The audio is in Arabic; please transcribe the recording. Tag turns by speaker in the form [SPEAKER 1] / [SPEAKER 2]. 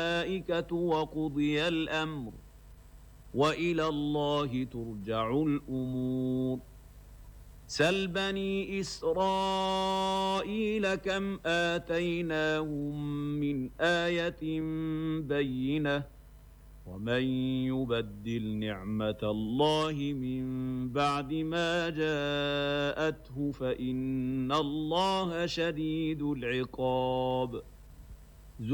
[SPEAKER 1] الملائكة وقضي الأمر وإلى الله ترجع الأمور سل بني إسرائيل كم آتيناهم من آية بينة ومن يبدل نعمة الله من بعد ما جاءته فإن الله شديد العقاب